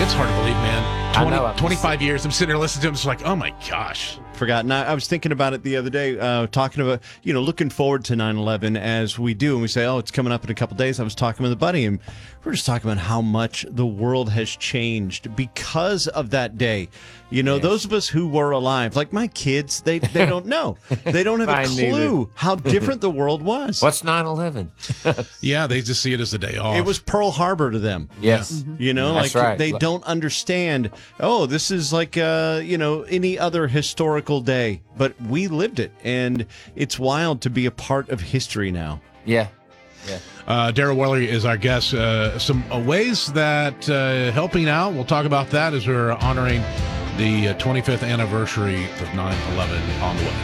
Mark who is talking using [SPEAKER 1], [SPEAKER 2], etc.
[SPEAKER 1] It's hard to believe, man. 25 years. I'm sitting there listening to him. It's like, oh my gosh.
[SPEAKER 2] Forgotten. I was thinking about it the other day, talking about, looking forward to 9/11 as we do. And we say, oh, it's coming up in a couple days. I was talking with a buddy, and we're just talking about how much the world has changed because of that day. Those of us who were alive, like my kids, they don't know. They don't have a clue how different the world was.
[SPEAKER 3] What's 9/11?
[SPEAKER 1] Yeah, they just see it as a day off.
[SPEAKER 2] It was Pearl Harbor to them.
[SPEAKER 3] Yes.
[SPEAKER 2] That's
[SPEAKER 3] right.
[SPEAKER 2] They don't understand, this is like, any other historical day. But we lived it, and it's wild to be a part of history now.
[SPEAKER 3] Yeah.
[SPEAKER 1] Daryl Worley is our guest. Some ways that helping out, we'll talk about that as we're honoring the 25th anniversary of 9/11 on the way.